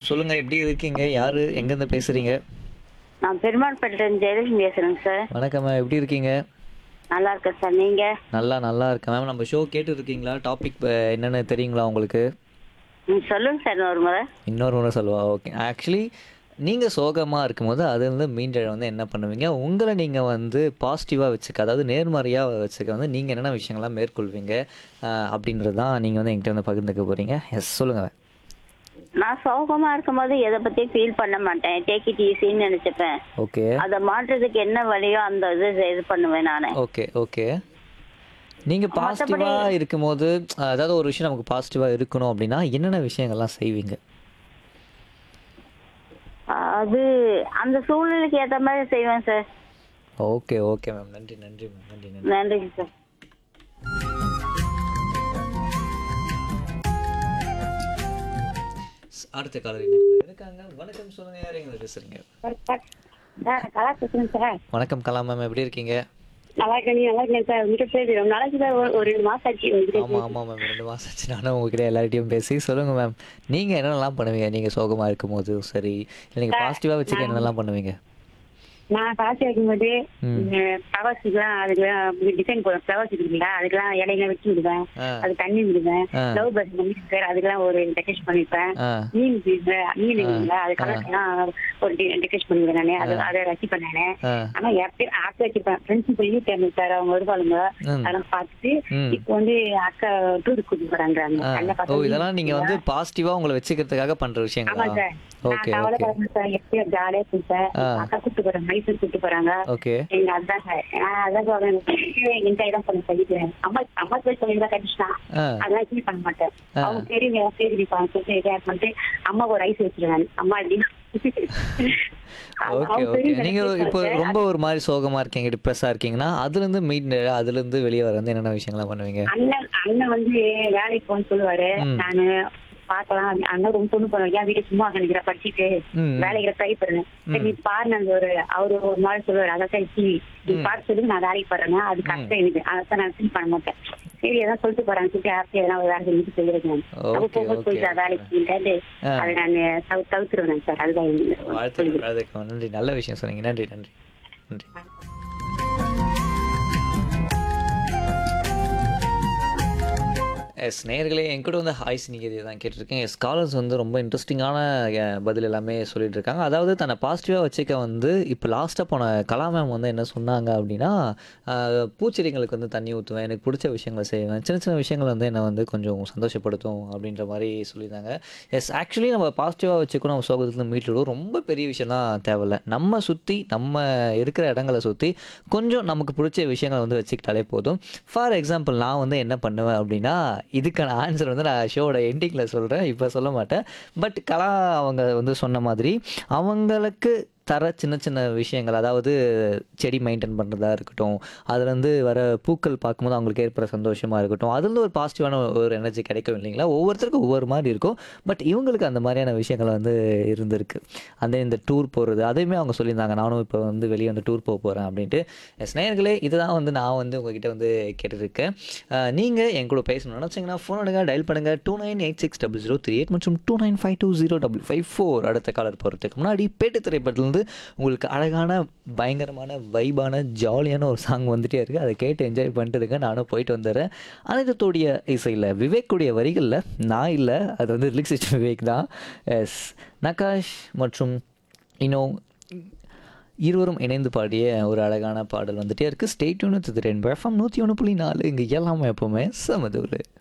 சொல்லுங்க எப்படி இருக்கீங்க? யாரு? எங்கேருந்து பேசுறீங்க? நான் பெருமாள்பேட்டையிலேருந்து ஜெயலட்சுமி பேசுறேங்க சார். வணக்கம் மேம். எப்படி இருக்கீங்க? நல்லா இருக்கேன் சார். நீங்க? நல்லா இருக்கேன் மேம். நம்ம ஷோ கேட்டு இருக்கீங்களா? டாபிக் என்னன்னு தெரியுங்களா உங்களுக்கு? சொல்லுங்க சார் ஒரு முறை. இன்னொரு முறை சொல்லுவா. ஓகே. ஆக்சுவலி நீங்க சோகமா இருக்கும்போது அதுலேருந்து மீண்டெழ என்ன பண்ணுவீங்க? உங்கள நீங்க பாசிட்டிவா வச்சுக்க, அதாவது நேர்மறையா வச்சுக்க நீங்க என்னென்ன விஷயங்கள்லாம் மேற்கொள்வீங்க? அப்படின்றது தான் நீங்க என்கிட்ட பகிர்ந்துக்க போறீங்க. எஸ் சொல்லுங்க. நான் சோகமா இருக்கும்போது எதை பத்தியும் ஃபீல் பண்ண மாட்டேன். Take it ஈஸின்னு நினைச்சுப்பேன். ஓகே. அதை மாற்றுறதுக்கு என்ன வழியோ அந்த இது பண்ணுவேன் நானு. ஓகே. நீங்க மத்தபடி பாசிட்டிவா இருக்கும்போது, அதாவது ஒரு விஷயம் நமக்கு பாசிட்டிவா இருக்கணும் அப்படின்னா, என்னென்ன விஷயங்கள்லாம் செய்வீங்க? அது அந்த சூழ்நிலைக்கு ஏத்த மாதிரி செய்வேன் சார். Okay ma'am. நன்றி மேம். நன்றி. நன்றிங்க சார். அடுத்த காலர் இணைப்புல இருக்காங்க. வணக்கம் சொல்லுங்க. யார் எங்க பேசுறீங்க? சார் கலா பேசுறேன் சார். வணக்கம் கலா மேம். எப்படி இருக்கீங்க? நல்லா இருக்கேன் சார். உங்ககிட்ட பேசி ரொம்ப நாளைக்கு சார். ஒரு 2 மாசம் ஆச்சு உங்ககிட்ட பேசி. ஆமா மேம். 2 மாசம் ஆச்சு நானும் உங்ககிட்ட எல்லார்கிட்டயும் பேசி. சொல்லுங்க மேம். நீங்க என்னென்னலாம் பண்ணுவீங்க? நீங்க சோகமா இருக்கும்போது சரி, இல்ல நீங்க பாசிட்டிவா வச்சுக்க என்னென்னலாம் பண்ணுவீங்க? நான் காசு வைக்கும்போது ஃப்ளவர்ஸுக்குலாம் அதுக்கெல்லாம் டிசைன் போடுறேன். ஃப்ளவர்ஸ் இருக்குங்களா அதுக்கெல்லாம் இலையெல்லாம் வச்சு விடுவேன். ஆ, அது தண்ணி விடுவேன். ஆ, லவ் பேர்ட்ஸ் பண்ணிருக்காரு அதுக்கெல்லாம் ஒரு டெக்கரேஷன் பண்ணிருப்பேன். ஆ, மீன் இருக்குங்களா அது கலர்லாம் ஒரு டெக்கரேஷன் பண்ணிடுவேன் நானு. அதை ரசிப்பேன் நானு. ஆ, ஆனா எப்பயும் ஆக்க வச்சிருப்பேன். ஃப்ரெண்ட்ஸ் போய் சார் அவங்க வருவாளுங்க. ம், அதெல்லாம் பார்த்துட்டு ம், இப்போ அக்கா டூருக்கு கூட்டிட்டு போறாங்க. ஆ. கண்ணை ஓ, பார்த்து இதெல்லாம் நீங்க பாசிட்டிவா உங்களை வச்சுக்கிறதுக்காக பண்ற ஆமா விஷயங்களா? சார். நான் ஓகே. கவலைப்படாம சார் எப்பயும் ஜாலியா இருப்பேன். ஆ, அக்கா கூட்டு போறாங்க, மைசூர் கூட்டு போறாங்க. ஓகே. எங்க அதான் சார். நான் அதான் சொல்றேன். என் கைதான் பண்ண சொல்லிக்கிறேன். அம்மா போய் சொல்லிதான் கட்டிச்சுட்டான். ஆ, அதெல்லாம் ஃபீல் பண்ண மாட்டேன். ஆ. அவங்க தெரியுங்க சரி பண்ணிட்டு அம்மாவுக்கு ஒரு ஐஸ் வச்சிருவேன். அம்மா எப்படி ஓகே. நீங்க இப்போ ரொம்ப ஒரு மாதிரி சோகமா இருக்கீங்க, டிப்ரெஸ்ஸா இருக்கீங்கன்னா, அதுலேருந்து வெளியே வர என்னென்ன விஷயங்கள்லாம் பண்ணுவீங்க? அண்ணன் வேலைக்கு போன்னு சொல்லுவாரு. ம், நானு பாக்கலாம் அண்ணன் ரொம்ப பொண்ணு பண்ணுவாங்க. என் வீட்டு சும்மா நினைக்கிற படிச்சுட்டு ம், வேலைக்கு ட்ரை பண்ணுவேன். சரி ம், நீ பாரு அவரு ஒரு நாள் சொல்லுவாரு. அதான் நீ ம், பாரு சொல்லுங்க நான் வேலைக்கு போறேன். அது ம். கஷ்டம் எனக்கு. அதான் நான் ஃபீல் பண்ண மாட்டேன். சரி எதாவது சொல்லிட்டு போறாங்க சொல்லிட்டு ஹாப்பியா எதனா வேலை செஞ்சுட்டு செய்யறேன். நம்ம ஓகே. போகும்போது போயிட்டா வேலைக்கு ஆ, அதை நான் தவிர்த்துருவேன் சார். அதுதான் வாழ்த்துக்கள். நன்றி. நல்ல விஷயம் சொன்னீங்க. நன்றி. எஸ் நேயர்களே, என் கூட ஹாய்ஸ் நீங்கள் தான் கேட்டிருக்கேன். எஸ் காலர்ஸ் ரொம்ப இன்ட்ரெஸ்டிங்கான பதில் எல்லாமே சொல்லிட்டு இருக்காங்க. அதாவது தன்னை பாசிட்டிவாக வச்சுக்க இப்போ லாஸ்ட்டாக போன கலா மேம் என்ன சொன்னாங்க அப்படின்னா, பூச்செடிங்களுக்கு தண்ணி ஊற்றுவேன், எனக்கு பிடிச்ச விஷயங்களை செய்வேன், சின்ன விஷயங்கள் என்னை கொஞ்சம் சந்தோஷப்படுத்தும் அப்படின்ற மாதிரி சொல்லியிருந்தாங்க. எஸ் ஆக்சுவலி நம்ம பாசிட்டிவாக வச்சுக்கணும், நம்ம சோகத்துலேருந்து மீட்டுவிடும். ரொம்ப பெரிய விஷயம்லாம் தேவையில்லை. நம்ம சுற்றி நம்ம இருக்கிற இடங்களை சுற்றி கொஞ்சம் நமக்கு பிடிச்ச விஷயங்களை வச்சுக்கிட்டாலே போதும். ஃபார் எக்ஸாம்பிள் நான் என்ன பண்ணுவேன் அப்படின்னா, இதுக்கான ஆன்சர் நான் ஷோவோட எண்டிங்கில் சொல்கிறேன், இப்போ சொல்ல மாட்டேன். பட் கலா அவங்க சொன்ன மாதிரி அவங்களுக்கு தர சின்ன விஷயங்கள், அதாவது செடி மெயின்டைன் பண்ணுறதா இருக்கட்டும், அதுலேருந்து வர பூக்கள் பார்க்கும்போது அவங்களுக்கு ஏற்படுற சந்தோஷமாக இருக்கட்டும், அதுலேருந்து ஒரு பாசிட்டிவான ஒரு எனர்ஜி கிடைக்கும் இல்லைங்களா? ஒவ்வொருத்தருக்கும் ஒவ்வொரு மாதிரி இருக்கும். பட் இவங்களுக்கு அந்த மாதிரியான விஷயங்கள் இருந்திருக்கு. இந்த டூர் போகிறது அதையுமே அவங்க சொல்லியிருந்தாங்க. நானும் இப்போ வெளியே டூர் போகிறேன் அப்படின்ட்டு. எஸ் நேயர்களே, இதுதான் நான் உங்ககிட்ட கேட்டுருக்கேன். நீங்கள் என் கூட பேசணும்னு நினச்சிங்கன்னா ஃபோன் எடுங்க, டயல் பண்ணுங்கள் 29860038 மற்றும் 29520554. அடுத்த காலர் போகிறதுக்கு முன்னாடி பேட்டு திரைப்படத்துலேருந்து உங்களுக்கு அழகான பயங்கரமான வைபான ஜாலியான ஒரு சாங் வந்துட்டே இருக்குது. அதை கேட்டு என்ஜாய் பண்ணிட்டு இருங்க. நானும் போயிட்டு வந்துடுறேன். அனிருத்தோடைய இசையில், விவேக்குடைய வரிகளில், நான் இல்லை, அது லிரிக்ஸ் விவேக் தான். எஸ் நகாஷ் மற்றும் இன்னும் இருவரும் இணைந்து பாடிய ஒரு அழகான பாடல் வந்துட்டே இருக்குது. Stay tune with rainbow FM 101.4. இங்கே எல்லாமே எப்பவுமே சமதூர்.